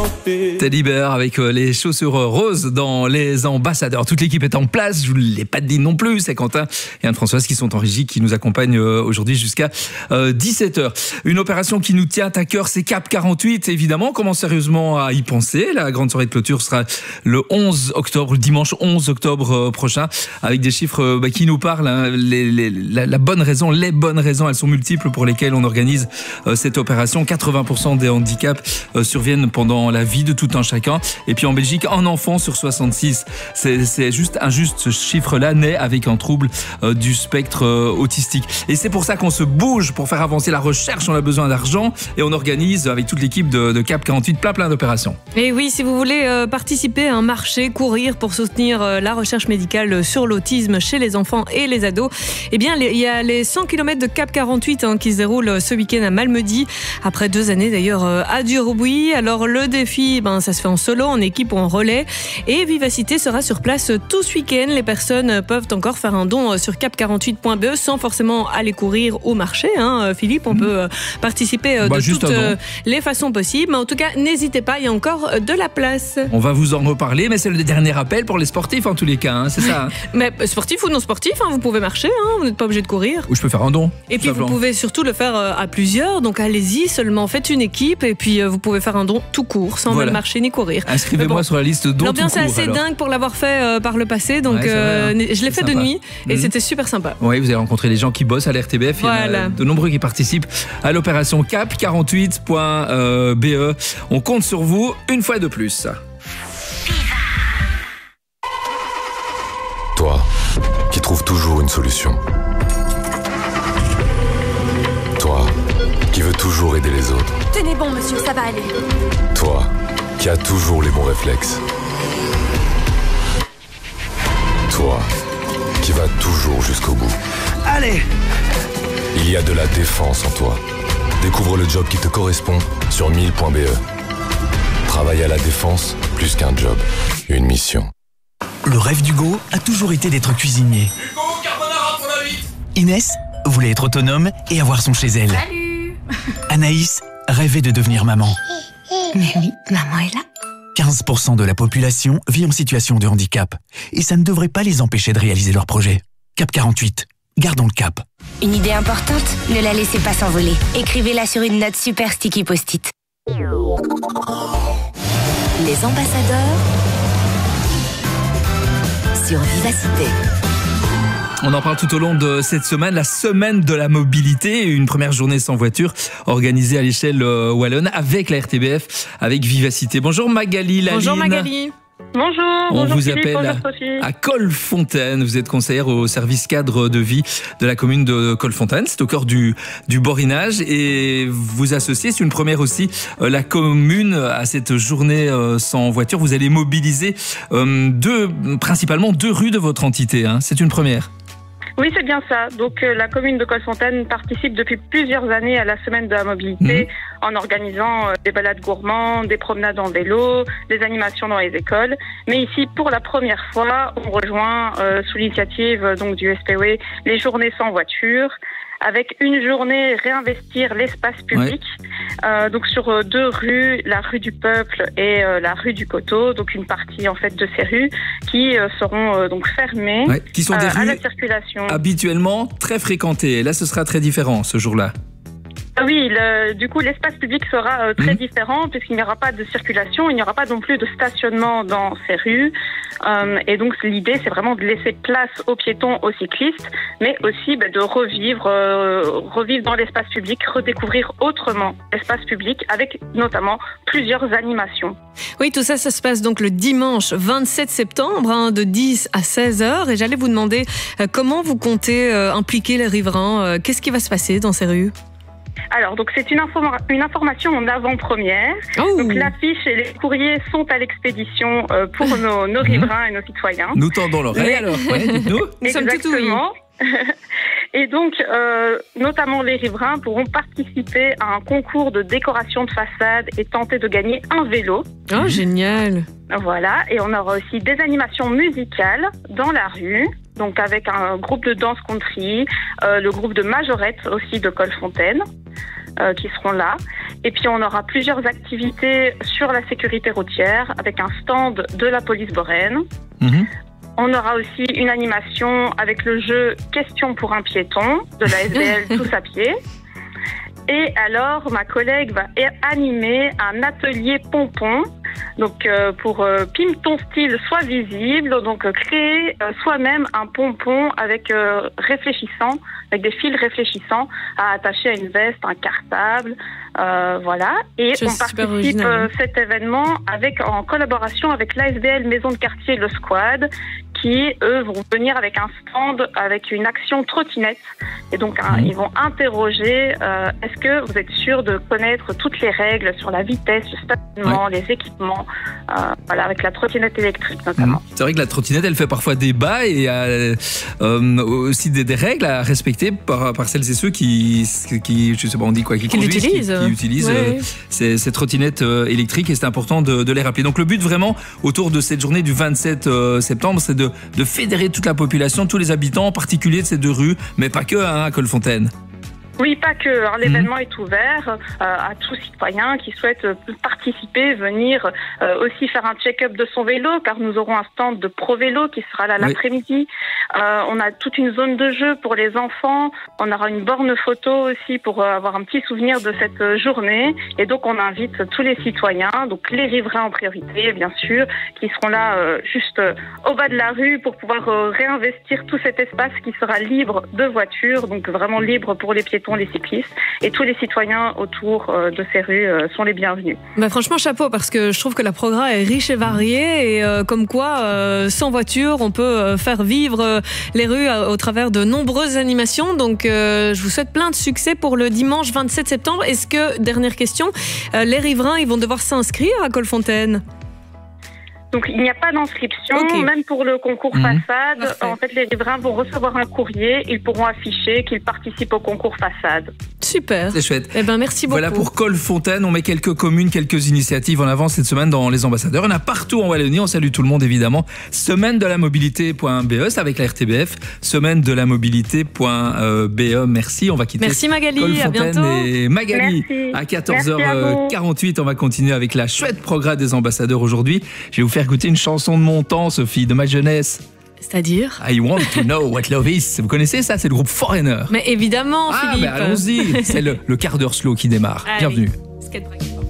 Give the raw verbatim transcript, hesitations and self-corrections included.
Teddy Bear avec les chaussures roses dans Les Ambassadeurs. Toute l'équipe est en place, je ne vous l'ai pas dit non plus, c'est Quentin et Anne-Françoise qui sont en régie, qui nous accompagnent aujourd'hui jusqu'à dix-sept heures. Une opération qui nous tient à cœur, c'est Cap quarante-huit, évidemment. On commence sérieusement à y penser. La grande soirée de clôture sera le onze octobre, le dimanche onze octobre prochain, avec des chiffres bah, qui nous parlent. Hein. Les, les, la, la bonne raison, les bonnes raisons, elles sont multiples pour lesquelles on organise euh, cette opération. quatre-vingts pour cent des handicaps euh, surviennent pendant la vie de tout un chacun. Et puis en Belgique, un enfant sur soixante-six. C'est, c'est juste injuste. Ce chiffre-là naît avec un trouble euh, du spectre euh, autistique. Et c'est pour ça qu'on se bouge pour faire avancer la recherche. On a besoin d'argent et on organise avec toute l'équipe de, de Cap quarante-huit plein plein d'opérations. Et oui, si vous voulez euh, participer à un marché, courir pour soutenir euh, la recherche médicale sur l'autisme chez les enfants et les ados, eh bien, il y a les cent kilomètres de Cap quarante-huit hein, qui se déroulent ce week-end à Malmedy. Après deux années d'ailleurs euh, à Durbouy. Alors le défi, ben, ça se fait en solo, en équipe ou en relais. Et Vivacité sera sur place tout ce week-end. Les personnes peuvent encore faire un don sur cap quarante-huit point b e sans forcément aller courir au marché. Hein. Philippe, on mmh. peut participer bah, de toutes les façons possibles. Mais en tout cas, n'hésitez pas, il y a encore de la place. On va vous en reparler, mais c'est le dernier appel pour les sportifs en tous les cas, hein, c'est ça. Hein. Mais sportifs ou non sportifs, hein, vous pouvez marcher, hein, vous n'êtes pas obligé de courir. Ou je peux faire un don. Et puis vous pouvez surtout le faire à plusieurs, donc allez-y, seulement faites une équipe et puis vous pouvez faire un don tout court, sans voilà. même marcher ni courir. Inscrivez-moi bon, sur la liste dons. L'ambiance est assez alors. dingue pour l'avoir fait euh, par le passé, donc ouais, euh, vrai, hein. je l'ai fait sympa. de nuit et mmh. c'était super sympa. Oui, vous avez rencontré les gens qui bossent à l'R T B F, voilà. il y en a de nombreux qui participent à l'opération cap quarante-huit point b e. On compte sur vous une fois de plus. Toi, qui trouves toujours une solution. Toi, qui veux toujours aider les autres. Tenez bon, monsieur, ça va aller. Toi, qui a toujours les bons réflexes. Toi, qui va toujours jusqu'au bout. Allez! Il y a de la défense en toi. Découvre le job qui te correspond sur mille point b e. Travailler à la défense, plus qu'un job, une mission. Le rêve d'Hugo a toujours été d'être cuisinier. Hugo, carbonara pour la vie. Inès voulait être autonome et avoir son chez elle. Salut. Anaïs rêvait de devenir maman. Mais oui, maman est là. quinze pour cent de la population vit en situation de handicap. Et ça ne devrait pas les empêcher de réaliser leurs projets. Cap quarante-huit, gardons le cap. Une idée importante, ne la laissez pas s'envoler. Écrivez-la sur une note super sticky post-it. Les ambassadeurs sur Vivacité. On en parle tout au long de cette semaine, la semaine de la mobilité, une première journée sans voiture organisée à l'échelle wallonne avec la R T B F, avec Vivacité. Bonjour Magali Laline. Bonjour Magali. Bonjour, on bonjour vous Philippe, appelle bonjour Sophie. à Colfontaine. Vous êtes conseillère au service cadre de vie de la commune de Colfontaine. C'est au cœur du, du Borinage et vous associez, c'est une première aussi, euh, la commune à cette journée euh, sans voiture. Vous allez mobiliser euh, deux, principalement deux rues de votre entité. Hein. C'est une première. Oui, c'est bien ça. Donc, euh, la commune de Colfontaine participe depuis plusieurs années à la semaine de la mobilité mmh. en organisant euh, des balades gourmandes, des promenades en vélo, des animations dans les écoles. Mais ici, pour la première fois, on rejoint euh, sous l'initiative euh, donc du S P O E les journées sans voiture, avec une journée réinvestir l'espace public, ouais. euh, donc sur euh, deux rues, la rue du Peuple et euh, la rue du Coteau, donc une partie en fait de ces rues qui euh, seront euh, donc fermées ouais, qui sont des euh, rues à la circulation. Habituellement très fréquentées. Et là, ce sera très différent ce jour-là. Oui, le, du coup, l'espace public sera euh, très mmh. différent puisqu'il n'y aura pas de circulation, il n'y aura pas non plus de stationnement dans ces rues. Euh, et donc, l'idée, c'est vraiment de laisser place aux piétons, aux cyclistes, mais aussi bah, de revivre, euh, revivre dans l'espace public, redécouvrir autrement l'espace public avec notamment plusieurs animations. Oui, tout ça, ça se passe donc le dimanche vingt-sept septembre, hein, de dix à seize heures. Et j'allais vous demander euh, comment vous comptez euh, impliquer les riverains. Euh, qu'est-ce qui va se passer dans ces rues ? Alors, donc c'est une, informa- une information en avant-première. Oh. Donc l'affiche et les courriers sont à l'expédition euh, pour nos, nos riverains et nos citoyens. Nous tendons l'oreille Mais... alors, ouais, dites-nous. Exactement. Et donc, euh, notamment les riverains pourront participer à un concours de décoration de façade et tenter de gagner un vélo. Oh, mmh. génial. Voilà, et on aura aussi des animations musicales dans la rue, donc avec un groupe de danse country, euh, le groupe de Majorette aussi de Colfontaine. Euh, qui seront là. Et puis on aura plusieurs activités sur la sécurité routière avec un stand de la police Boraine. Mmh. On aura aussi une animation avec le jeu Question pour un piéton de la S B L Tous à pied. Et alors, ma collègue va animer un atelier pompon, donc euh, pour euh, pimp ton style soit visible, donc euh, créer euh, soi-même un pompon avec euh, réfléchissant, avec des fils réfléchissants à attacher à une veste, un cartable, euh, voilà. Et Je on participe euh, cet événement avec en collaboration avec l'A S B L Maison de Quartier Le Squad, qui, eux, vont venir avec un stand, avec une action trottinette. Et donc, hein, mmh. ils vont interroger, euh, est-ce que vous êtes sûr de connaître toutes les règles sur la vitesse, le stationnement, ouais. les équipements, euh, voilà, avec la trottinette électrique notamment. Mmh. C'est vrai que la trottinette, elle fait parfois débat et il y a euh, aussi des, des règles à respecter par, par celles et ceux qui, qui, je sais pas, on dit quoi, qui, qui conduisent, l'utilisent, qui, qui utilisent ouais. euh, ces, ces trottinettes euh, électriques, et c'est important de, de les rappeler. Donc, le but vraiment, autour de cette journée du vingt-sept septembre, c'est de de fédérer toute la population, tous les habitants, en particulier de ces deux rues, mais pas que hein, à Colfontaine. Oui, pas que. Alors, l'événement mmh. est ouvert euh, à tout citoyen qui souhaite euh, participer, venir euh, aussi faire un check-up de son vélo, car nous aurons un stand de Pro Vélo qui sera là oui. l'après-midi. Euh, on a toute une zone de jeu pour les enfants. On aura une borne photo aussi pour euh, avoir un petit souvenir de cette euh, journée. Et donc, on invite tous les citoyens, donc les riverains en priorité, bien sûr, qui seront là euh, juste euh, au bas de la rue pour pouvoir euh, réinvestir tout cet espace qui sera libre de voitures, donc vraiment libre pour les piétons, les cyclistes, et tous les citoyens autour euh, de ces rues euh, sont les bienvenus. Bah franchement, chapeau, parce que je trouve que la programme est riche et variée, et euh, comme quoi, euh, sans voiture, on peut euh, faire vivre euh, les rues à, au travers de nombreuses animations. Donc, euh, je vous souhaite plein de succès pour le dimanche vingt-sept septembre. Est-ce que, dernière question, euh, les riverains, ils vont devoir s'inscrire à Colfontaine ? Donc, il n'y a pas d'inscription, okay. même pour le concours mmh. façade. Parfait. En fait, les riverains vont recevoir un courrier, ils pourront afficher qu'ils participent au concours façade. Super. C'est chouette. Eh ben, merci beaucoup. Voilà pour Colfontaine. On met quelques communes, quelques initiatives en avant cette semaine dans les ambassadeurs. Il y en a partout en Wallonie. On salue tout le monde, évidemment. Semaine de la mobilité.be, c'est avec la R T B F. Semaine de la mobilité.be. Merci. On va quitter. Merci Magali. Colfontaine à bientôt. Et Magali. Merci. À quatorze heures quarante-huit, on va continuer avec la chouette programme des ambassadeurs aujourd'hui. Je vais vous faire écouter une chanson de mon temps, Sophie, de ma jeunesse. C'est-à-dire I want to know what love is. Vous connaissez ça? C'est le groupe Foreigner. Mais évidemment, ah, Philippe. Ah, allons-y. C'est le, le quart d'heure slow qui démarre. Allez. Bienvenue. Skate break.